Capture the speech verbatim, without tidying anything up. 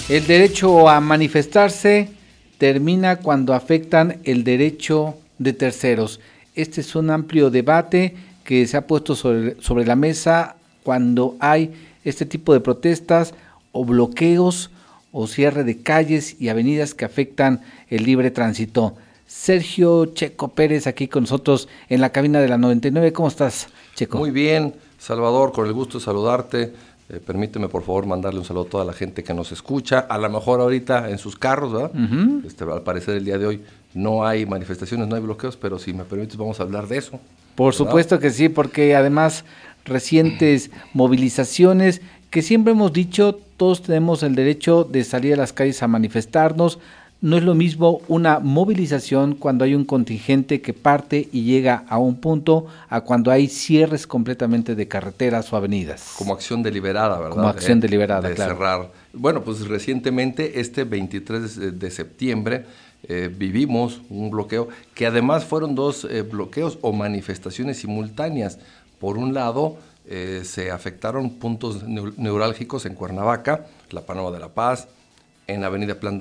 El derecho a manifestarse termina cuando afectan el derecho de terceros. Este es un amplio debate que se ha puesto sobre, sobre la mesa cuando hay este tipo de protestas o bloqueos o cierre de calles y avenidas que afectan el libre tránsito. Sergio Checo Pérez aquí con nosotros en la cabina de la noventa y nueve. ¿Cómo estás, Checo? Muy bien, Salvador, con el gusto de saludarte. Eh, permíteme, por favor, mandarle un saludo a toda la gente que nos escucha. A lo mejor ahorita en sus carros, ¿verdad? Uh-huh. Este, al parecer el día de hoy no hay manifestaciones, no hay bloqueos, pero si me permites vamos a hablar de eso. Por ¿verdad? Supuesto que sí, porque además recientes movilizaciones que siempre hemos dicho, todos tenemos el derecho de salir a las calles a manifestarnos. No es lo mismo una movilización cuando hay un contingente que parte y llega a un punto a cuando hay cierres completamente de carreteras o avenidas. Como acción deliberada, ¿verdad? Como acción eh, deliberada, de claro. cerrar. Bueno, pues recientemente, este veintitrés de septiembre, eh, vivimos un bloqueo, que además fueron dos eh, bloqueos o manifestaciones simultáneas. Por un lado, eh, se afectaron puntos neurálgicos en Cuernavaca, la Paloma de la Paz, en Avenida Plan